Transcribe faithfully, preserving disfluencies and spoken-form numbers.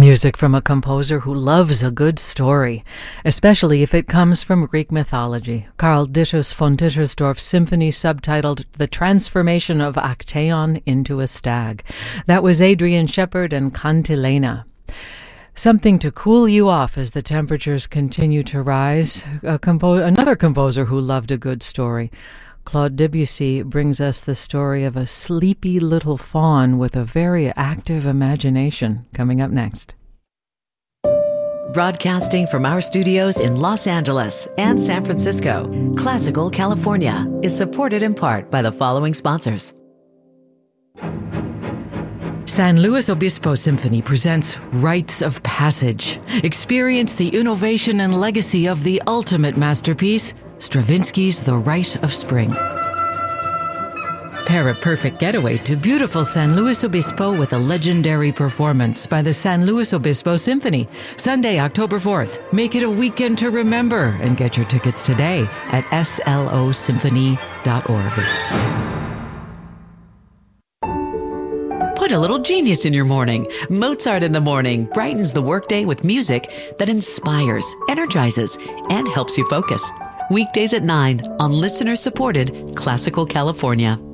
Music from a composer who loves a good story, especially if it comes from Greek mythology. Karl Dittus von Dittersdorf's symphony subtitled The Transformation of Actaeon into a Stag. That was Adrian Shepard and Cantilena. Something to cool you off as the temperatures continue to rise. A compo- another composer who loved a good story. Claude Debussy brings us the story of a sleepy little fawn with a very active imagination, coming up next. Broadcasting from our studios in Los Angeles and San Francisco, Classical California is supported in part by the following sponsors. San Luis Obispo Symphony presents Rites of Passage. Experience the innovation and legacy of the ultimate masterpiece, Stravinsky's The Rite of Spring. Pair a perfect getaway to beautiful San Luis Obispo with a legendary performance by the San Luis Obispo Symphony. Sunday, October fourth. Make it a weekend to remember and get your tickets today at S L O symphony dot org. Put a little genius in your morning. Mozart in the Morning brightens the workday with music that inspires, energizes, and helps you focus. Weekdays at nine on listener-supported Classical California.